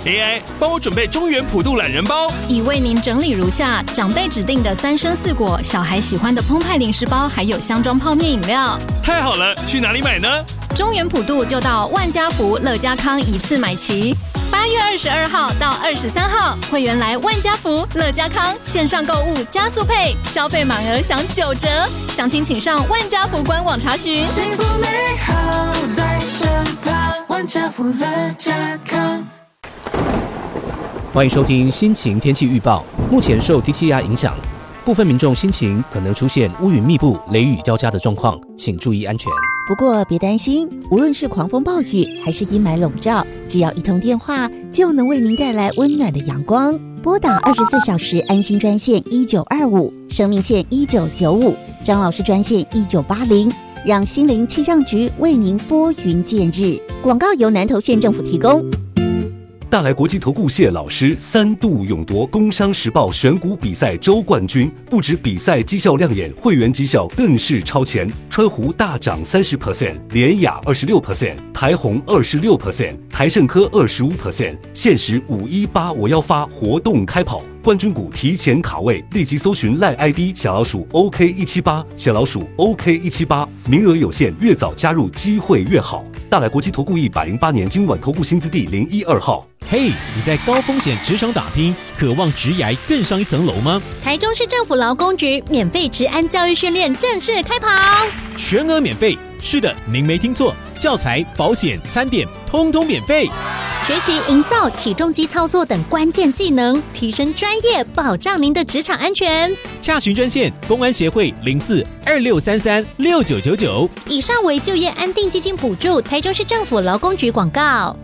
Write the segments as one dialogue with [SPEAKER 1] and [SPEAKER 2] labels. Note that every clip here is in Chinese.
[SPEAKER 1] AI 帮我准备中原普渡懒人包，
[SPEAKER 2] 已为您整理如下：长辈指定的3生4果，小孩喜欢的澎湃零食包，还有箱装泡面饮料。
[SPEAKER 1] 太好了，去哪里买呢？
[SPEAKER 2] 中原普渡就到万家福、乐家康一次买齐。8月22号到23号，会员来万家福、乐家康线上购物加速配，消费满额享9折。详情请上万家福官网查询。
[SPEAKER 3] 幸福美好在身旁，万家福乐家康。
[SPEAKER 4] 欢迎收听心情天气预报。目前受低气压影响，部分民众心情可能出现乌云密布、雷雨交加的状况，请注意安全。
[SPEAKER 5] 不过别担心，无论是狂风暴雨还是阴霾笼罩，只要一通电话就能为您带来温暖的阳光。拨打24小时安心专线1925，生命线1995，张老师专线1980，让心灵气象局为您拨云见日。广告由南投县政府提供。
[SPEAKER 6] 大来国际投顾谢老师3度勇夺工商时报选股比赛周冠军，不止比赛绩效亮眼，会员绩效更是超前。川湖大涨30%，联雅26%，台宏26%，台盛科25%。限时518我要发活动开跑，冠军股提前卡位，立即搜寻LINE ID 小老鼠 OK178，小老鼠 OK178，名额有限，越早加入机会越好。大来国际投顾108年金管投顾新字第012号。
[SPEAKER 7] 嘿，你在高风险职场打拼，渴望职涯更上一层楼吗？
[SPEAKER 8] 台中市政府劳工局免费职安教育训练正式开跑，
[SPEAKER 7] 全额免费。是的，您没听错，教材、保险、餐点通通免费。
[SPEAKER 8] 学习营造起重机操作等关键技能，提升专业，保障您的职场安全。
[SPEAKER 7] 洽询专线：公安协会0426336999。
[SPEAKER 8] 以上为就业安定基金补助，台中市政府劳工局广告。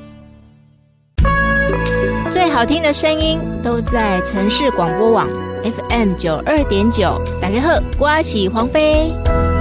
[SPEAKER 9] 最好听的声音都在城市广播网 FM92.9。大家好，我是黄飞。